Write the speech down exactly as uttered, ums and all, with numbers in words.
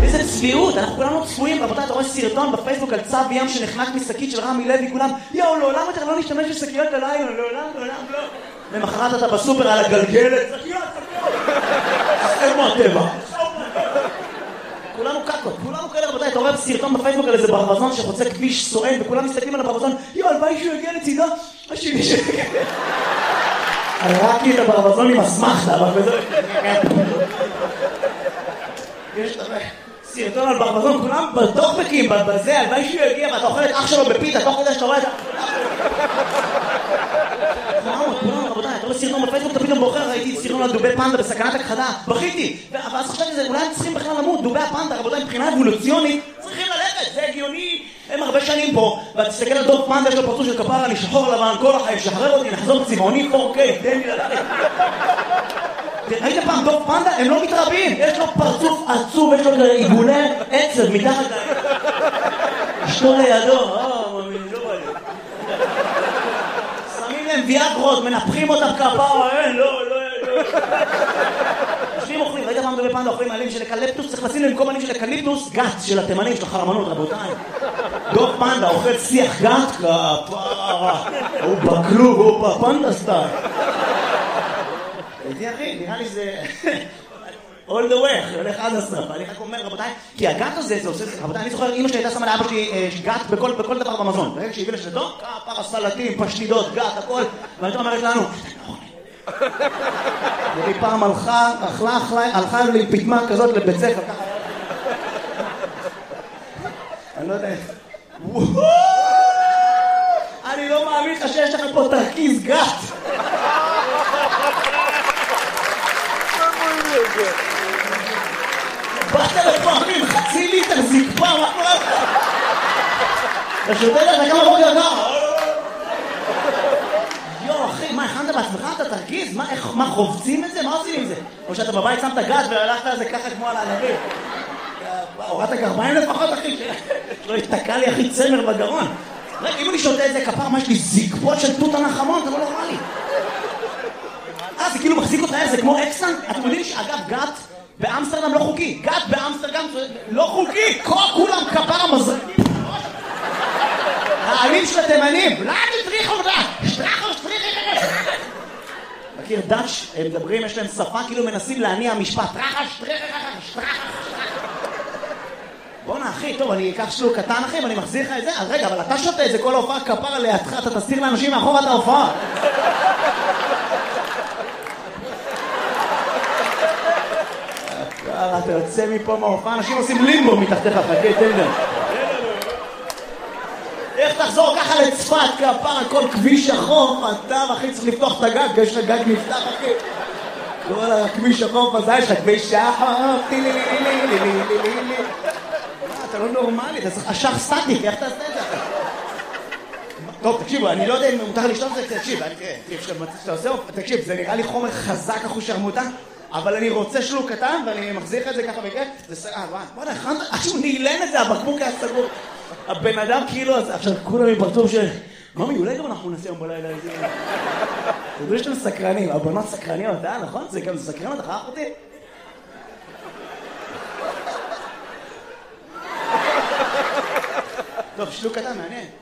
איזה צביעות, אנחנו כולנו צפויים, רבותיי, אתה רואה סרטון בפייסבוק על צו ים שנחנק משקית של רמי לוי, כולם, יאו, לעולם יותר לא נשתמש בשקיות הלילה, לעולם, לעולם, לא. למחרת אתה בסופר על הגלגלת, שקיות, שקיות. איפה הטבע? כולנו קקות, כולנו כאלה, רבותיי, אתה רואה סרטון בפייסבוק על איזה ברווזון שחוצה כביש סואן, וכולם מסתכלים על הברווזון, יאו, הלוואי שהוא יגיע לצידו, השני שיגיע. הראקתי את הברווזון עם אסמכתה, אבל בזה... יש סרטון על ברווזון, כולם בטוקבקים, בזה, הלוואי שהוא יגיע, ואתה אוכל את אח שלו בפיתה, תוך כדי שאתה רואה את ה... כולם, רבותיי, אתה רואה סרטון בפייסבוק, אתה פתאום בוחר, ראיתי סרטון על דובי פנדה בסכנת הכחדה, בכיתי, ואז חשבתי שזה, אולי הם צריכים בכלל למות, דובי הפנדה, רבותיי, מבחינה אבולוציונית, צריכים ללכת, זה הגיוני, הם הרבה שנים פה, ואתה תסתכל על דוב פנדה, יש לו פרצוף של כפרה, אני שחור לבן, כל החיים, שחרר אותי, נחזור צבעוני פור קיי, תן לי ללכת. ראית פעם דוב פנדה? הם לא מתרבים, יש לו פרצוף עצוב, יש לו עיגולי עצב מתחת להם. אשתו לידו, אה, מאמין, לא בא לי. שמים להם ויאגרות, מנפחים אותם כפרה, אין, לא, לא, לא. יושבים אוכלים, ראית פעם דובי פנדה אוכלים עלים של אקליפטוס, צריך לשים להם במקום עלים של אקליפטוס, גת של התימנים, של החרמנות, רבותיי. דוב פנדה אוכל שיח גת, כפרה, הוא בכלוב, הוא בפנדה סטייל. הייתי אחי, נראה לי זה... all the way, הולך עד הסוף. אני רק אומר, רבותיי, כי הגת הזה, זה עושה... רבותיי, אני זוכר, אמא שלי הייתה שמה לאבא שלי גת בכל דבר במזון. ברגע שהביא לשתו, כפרה, סלטים, פשטידות, גת, הכל. והייתה אומרת לנו, והיא פעם הלכה, אכלה, הלכה לי פתמה כזאת לבית ספר, ככה. אני לא יודע איך. אני לא מאמין לך שיש לך פה תרכיז גת. באת לפעמים חצי ליטר זקפה, מה קורה לך? אתה שותה לך כמה בוקר ככה? יו אחי, מה הכנת בעצמך? אתה תרגיז? מה חובצים את זה? מה עושים עם זה? או שאתה בבית שמת גת והלכת על זה ככה כמו על הענבים? הורדת גרביים לפחות אחי? לא התתקע לי אחי צמר בגרון. רגע, אם אני שותה את זה כפר, מה יש לי זקפות של תות הנחמון? אתה לא נורמלי. אה, זה כאילו מחזיק אותך, זה כמו אקסטן? אתם יודעים שאגב גת באמסטרדם לא חוקי. גת באמסטרדם לא חוקי. כולם כפר המזרקים. העלים של התימנים. לא, תטריחו אותה. שטרחו, שטריחו. מכיר דאץ', הם מדברים, יש להם שפה, כאילו מנסים להניע משפט. טרחה, שטריחו, שטרחו. בוא'נה אחי, טוב, אני אקח שלוק קטן אחי, ואני מחזיר לך את זה. אז רגע, אבל אתה שותה את זה כל ההופעה כפר לידך, אתה תסתיר לאנשים מאחור את ההופעה. אתה יוצא מפה מההופעה, אנשים עושים לימבו מתחתיך, חכה, תן להם. איך תחזור ככה לצפת, כפר, כל כביש החוף, אתה אחי צריך לפתוח את הגג, יש לך גג נפתח אחי. כל הכביש החוף הזה, יש לך כביש החוף, טילי לי לי לי לי לי לי לי. אתה לא נורמלי, אתה צריך אשך סטטיק, איך תעשה את זה? טוב, תקשיבו, אני לא יודע אם מותר לשתות את זה, תקשיב, תקשיב, זה נראה לי חומר חזק אחוז שרמוטה, אבל אני רוצה שלוק קטן, ואני מחזיר את זה ככה בכיף, זה סרעה, בוא נכן, עכשיו נעלן את זה, הבקבוק היה סגור. הבן אדם כאילו, עכשיו כולם עם פרצוף של... ממי, אולי גם אנחנו נעשה יום בלילה איזה... תדעו שאתם סקרנים, הבנות סקרניות, אה, נכון? זה גם סקרן, אתה חייך אותי? טוב, שלוק קטן, מעניין.